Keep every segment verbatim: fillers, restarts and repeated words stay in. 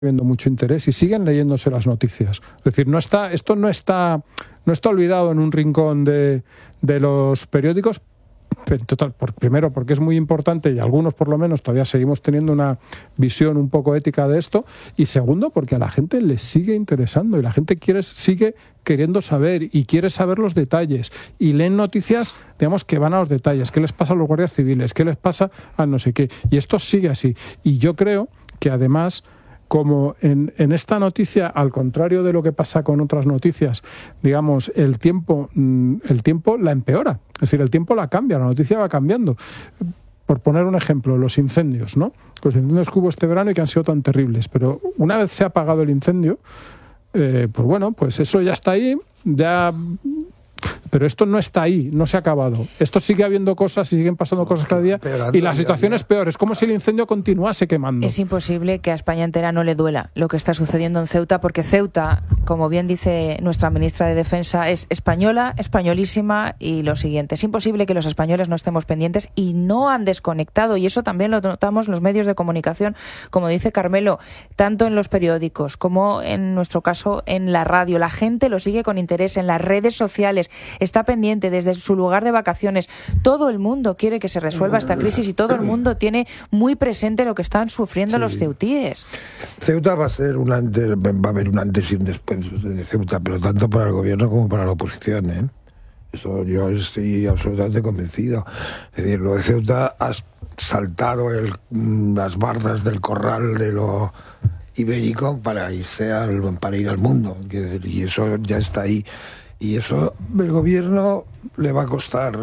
viendo mucho interés y siguen leyéndose las noticias. Es decir, no está, esto no está, no está olvidado en un rincón de, de los periódicos. Total, por, primero porque es muy importante y algunos por lo menos todavía seguimos teniendo una visión un poco ética de esto, y segundo porque a la gente le sigue interesando y la gente quiere, sigue queriendo saber y quiere saber los detalles y leen noticias, digamos, que van a los detalles, qué les pasa a los guardias civiles, qué les pasa a no sé qué, y esto sigue así. Y yo creo que además, como en, en esta noticia, al contrario de lo que pasa con otras noticias, digamos, el tiempo, el tiempo la empeora. Es decir, el tiempo la cambia, la noticia va cambiando. Por poner un ejemplo, los incendios, ¿no? Los incendios que hubo este verano y que han sido tan terribles. Pero una vez se ha apagado el incendio, eh, pues bueno, pues eso ya está ahí, ya... Pero esto no está ahí, no se ha acabado. Esto sigue habiendo cosas y siguen pasando cosas cada día y la situación es peor. Es como si el incendio continuase quemando. Es imposible que a España entera no le duela lo que está sucediendo en Ceuta, porque Ceuta, como bien dice nuestra ministra de Defensa, es española, españolísima, y lo siguiente. Es imposible que los españoles no estemos pendientes y no han desconectado, y eso también lo notamos en los medios de comunicación, como dice Carmelo, tanto en los periódicos como en nuestro caso en la radio. La gente lo sigue con interés en las redes sociales. Está pendiente desde su lugar de vacaciones. Todo el mundo quiere que se resuelva esta crisis y todo el mundo tiene muy presente lo que están sufriendo sí. los ceutíes. Ceuta va a ser un antes, va a haber un antes y un después de Ceuta, pero tanto para el gobierno como para la oposición, ¿eh? Eso yo estoy absolutamente convencido. Es decir, lo de Ceuta ha saltado el, las bardas del corral de lo ibérico para irse al, para ir al mundo. Y eso ya está ahí. Y eso el gobierno le va a costar.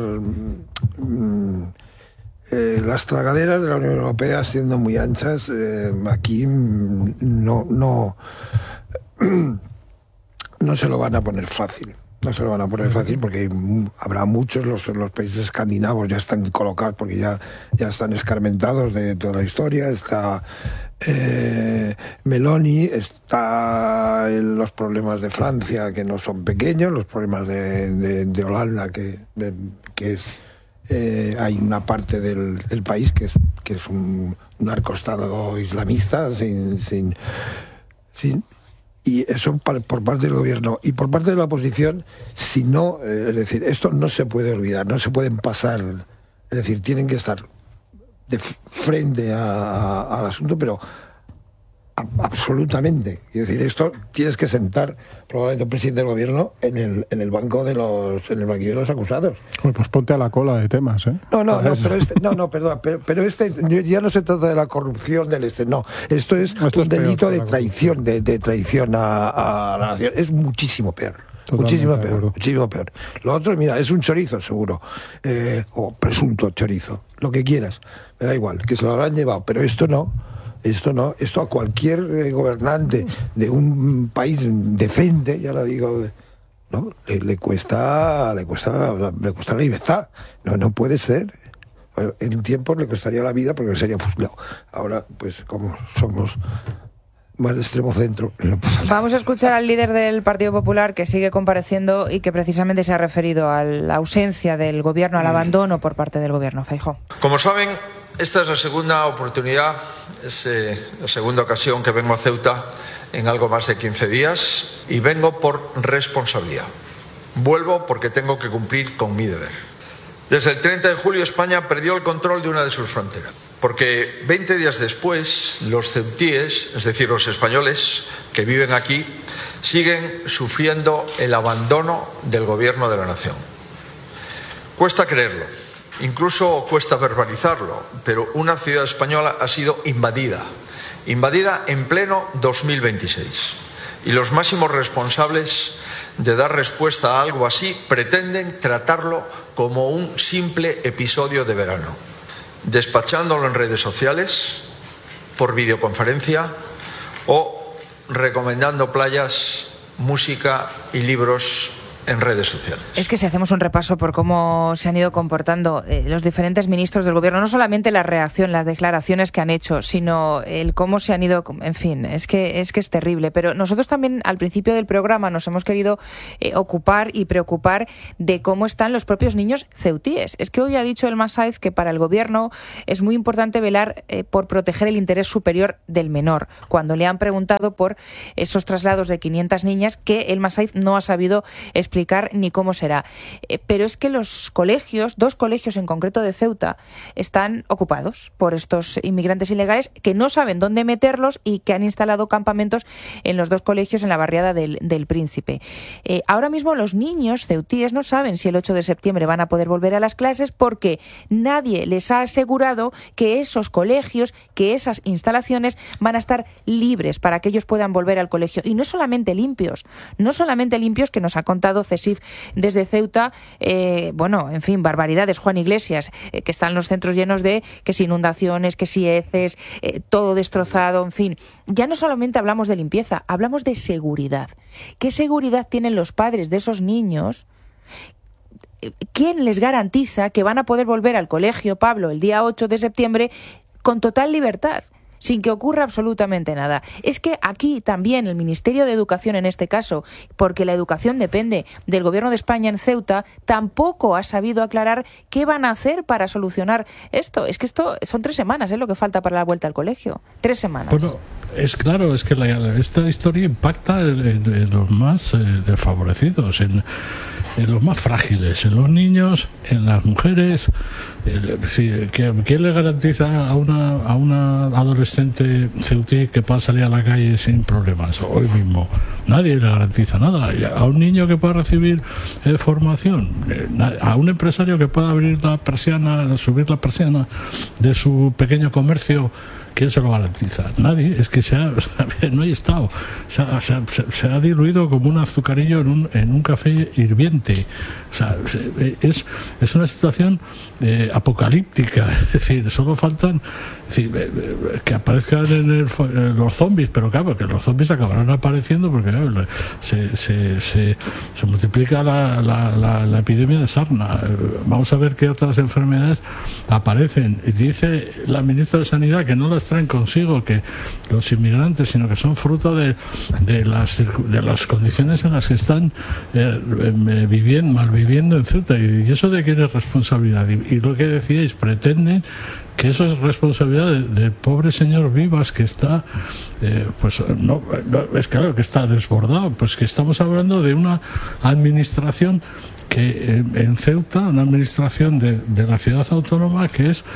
Mm, eh, las tragaderas de la Unión Europea, siendo muy anchas, eh, aquí mm, no, no, no se lo van a poner fácil. No se lo van a poner fácil porque habrá muchos, los, los países escandinavos ya están colocados porque ya, ya están escarmentados de toda la historia. Está eh, Meloni, está en los problemas de Francia, que no son pequeños, los problemas de, de, de Holanda, que, de, que es eh, hay una parte del, del país que es, que es un, un narcoestado islamista sin... sin, sin Y eso por parte del gobierno y por parte de la oposición, si no, eh, es decir, esto no se puede olvidar, no se pueden pasar, es decir, tienen que estar de frente a, a, al asunto, pero a, absolutamente. Es decir, esto tienes que sentar probablemente un presidente del gobierno en el en el banco de los en el banquillo de los acusados. Pues ponte a la cola de temas, ¿eh? No, no, no, pero este, no, no, perdón, pero, pero este ya no se trata de la corrupción del este, no, esto es esto un es delito de traición, de, de traición a, a la nación, es muchísimo peor. Totalmente muchísimo peor, muchísimo peor. Lo otro, mira, es un chorizo seguro, eh, o presunto chorizo, lo que quieras, me da igual, que se lo habrán llevado, pero esto no. Esto no, esto a cualquier eh, gobernante de un país decente, ya lo digo, no, le, le cuesta, le cuesta, le cuesta la libertad. No, no puede ser. En un tiempo le costaría la vida porque sería fusilado. Ahora, pues como somos más de extremo centro. No pasa nada. Vamos a escuchar al líder del Partido Popular, que sigue compareciendo y que precisamente se ha referido a la ausencia del gobierno, al abandono por parte del gobierno. Feijóo. Como saben, esta es la segunda oportunidad, es eh, la segunda ocasión que vengo a Ceuta en algo más de quince días y vengo por responsabilidad. Vuelvo porque tengo que cumplir con mi deber. Desde el treinta de julio España perdió el control de una de sus fronteras, porque veinte días después los ceutíes, es decir, los españoles que viven aquí, siguen sufriendo el abandono del gobierno de la nación. Cuesta creerlo. Incluso cuesta verbalizarlo, pero una ciudad española ha sido invadida, invadida en pleno dos mil veintiséis. Y los máximos responsables de dar respuesta a algo así pretenden tratarlo como un simple episodio de verano, despachándolo en redes sociales, por videoconferencia o recomendando playas, música y libros en redes sociales. Es que si hacemos un repaso por cómo se han ido comportando eh, los diferentes ministros del gobierno, no solamente la reacción, las declaraciones que han hecho, sino el cómo se han ido, en fin, es que es que es terrible. Pero nosotros también al principio del programa nos hemos querido eh, ocupar y preocupar de cómo están los propios niños ceutíes. Es que hoy ha dicho Elma Sáenz que para el gobierno es muy importante velar eh, por proteger el interés superior del menor. Cuando le han preguntado por esos traslados de quinientas niñas que Elma Sáenz no ha sabido explicar ni cómo será. Eh, pero es que los colegios, dos colegios en concreto de Ceuta, están ocupados por estos inmigrantes ilegales que no saben dónde meterlos y que han instalado campamentos en los dos colegios en la barriada del, del Príncipe. Eh, ahora mismo los niños ceutíes no saben si el ocho de septiembre van a poder volver a las clases porque nadie les ha asegurado que esos colegios, que esas instalaciones van a estar libres para que ellos puedan volver al colegio. Y no solamente limpios, no solamente limpios, que nos ha contado CESIF desde Ceuta, eh, bueno, en fin, barbaridades, Juan Iglesias, eh, que están los centros llenos de que si inundaciones, que si heces, eh, todo destrozado, en fin. Ya no solamente hablamos de limpieza, hablamos de seguridad. ¿Qué seguridad tienen los padres de esos niños? ¿Quién les garantiza que van a poder volver al colegio, Pablo, el día ocho de septiembre con total libertad? Sin que ocurra absolutamente nada. Es que aquí también el Ministerio de Educación, en este caso, porque la educación depende del Gobierno de España en Ceuta, tampoco ha sabido aclarar qué van a hacer para solucionar esto. Es que esto son tres semanas, ¿eh? Lo que falta para la vuelta al colegio. Tres semanas. Bueno, es claro, es que la, esta historia impacta en, en, en los más eh, desfavorecidos, en, en los más frágiles, en los niños, en las mujeres. Eh, sí, ¿quién le garantiza a una, a una adolescente ceutí que pueda salir a la calle sin problemas hoy mismo? Nadie le garantiza nada. A un niño que pueda recibir eh, formación, eh, a un empresario que pueda abrir la persiana, subir la persiana de su pequeño comercio, ¿quién se lo garantiza? Nadie. Es que se ha, no hay Estado. Se ha, se, ha, se ha diluido como un azucarillo en un, en un café hirviente. O sea, es, es una situación eh, apocalíptica. Es decir, solo faltan es decir, que aparezcan en el, en los zombies, pero claro, que los zombies acabarán apareciendo porque claro, se, se, se, se multiplica la, la, la, la epidemia de sarna. Vamos a ver qué otras enfermedades aparecen. Y dice la ministra de Sanidad que no las traen consigo que los inmigrantes, sino que son fruto de, de, las, de las condiciones en las que están eh, viviendo, malviviendo en Ceuta. ¿Y eso de quién es responsabilidad? Y, y lo que decíais, pretenden que eso es responsabilidad del de pobre señor Vivas, que está, eh, pues no, no, es claro que está desbordado, pues que estamos hablando de una administración que en, en Ceuta, una administración de, de la ciudad autónoma que es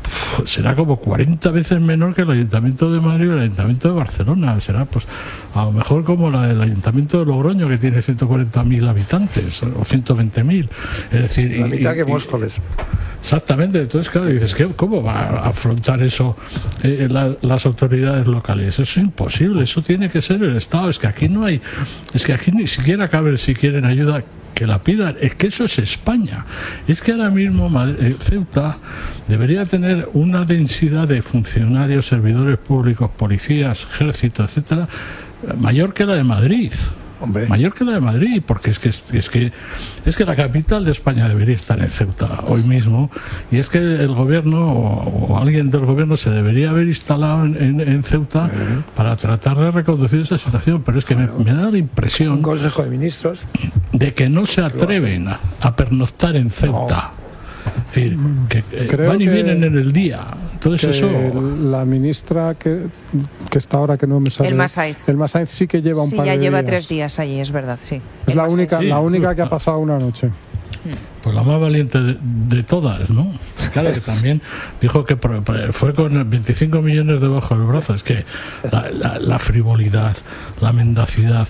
será como cuarenta veces menor que el Ayuntamiento de Madrid y el Ayuntamiento de Barcelona. Será pues a lo mejor como la del Ayuntamiento de Logroño, que tiene ciento cuarenta mil habitantes o ciento veinte mil. Es decir, la y, mitad y, que Móstoles. Exactamente. Entonces, claro, dices, ¿cómo va a afrontar eso eh, la, las autoridades locales? Eso es imposible. Eso tiene que ser el Estado. Es que aquí no hay, es que aquí ni siquiera cabe si quieren ayuda que la pidan. Es que eso es España. Es que ahora mismo Madrid, Ceuta debería tener una densidad de funcionarios, servidores públicos, policías, ejército, etcétera, mayor que la de Madrid. Hombre. Mayor que la de Madrid, porque es que es que es que la capital de España debería estar en Ceuta hoy mismo, y es que el gobierno o, o alguien del gobierno se debería haber instalado en, en, en Ceuta uh-huh. para tratar de reconducir esa situación, pero es que bueno, me, me da la impresión un Consejo de Ministros de que no se atreven a, a pernoctar en Ceuta. No. Es decir, que eh, van y que, vienen en el día. Entonces eso. La ministra que, que está ahora que no me sale. Elma Sáenz. Elma Sáenz sí que lleva un sí, par de días. Sí, ya lleva tres días allí, es verdad, sí. Es Elma la única, sí. la única que ha pasado una noche. Pues la más valiente de, de todas, ¿no? Claro que también dijo que fue con veinticinco millones debajo del brazo. Es que la, la, la frivolidad, la mendacidad.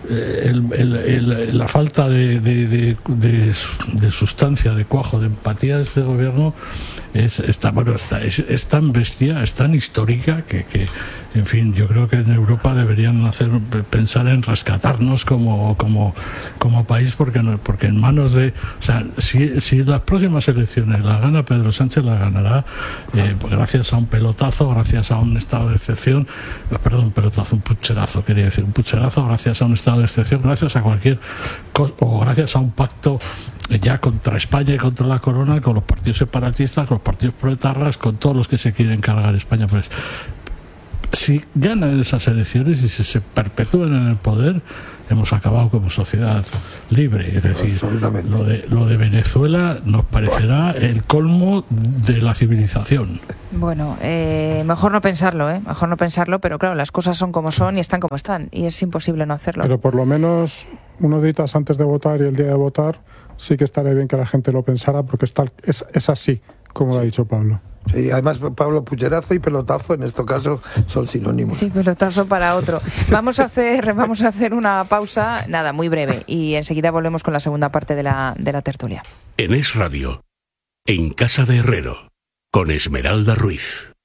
El, el, el, la falta de, de, de, de, de sustancia, de cuajo, de empatía de este gobierno es, está, bueno, está, es, es tan bestia, es tan histórica que, que, en fin, yo creo que en Europa deberían hacer pensar en rescatarnos como, como, como país, porque, no, porque en manos de... O sea, si, si las próximas elecciones las gana Pedro Sánchez, las ganará eh, gracias a un pelotazo, gracias a un estado de excepción, perdón, un pelotazo, un pucherazo, quería decir, un pucherazo, gracias a un estado de excepción, gracias a cualquier cosa, o gracias a un pacto ya contra España y contra la corona, con los partidos separatistas, con los partidos proetarras, con todos los que se quieren cargar España. Pues si ganan esas elecciones y si se perpetúan en el poder, hemos acabado como sociedad libre. Es decir, lo de, lo de Venezuela nos parecerá el colmo de la civilización. Bueno, eh, mejor no pensarlo, ¿eh? Mejor no pensarlo, pero claro, las cosas son como son y están como están, y es imposible no hacerlo. Pero por lo menos unos días antes de votar y el día de votar, sí que estaría bien que la gente lo pensara, porque está, es, es así, como lo ha dicho Pablo. Sí, además, Pablo, pucherazo y pelotazo en este caso son sinónimos. Sí, pelotazo para otro. Vamos a hacer, vamos a hacer una pausa, nada, muy breve, y enseguida volvemos con la segunda parte de la, de la tertulia. En Es Radio, en Casa de Herrero, con Esmeralda Ruiz.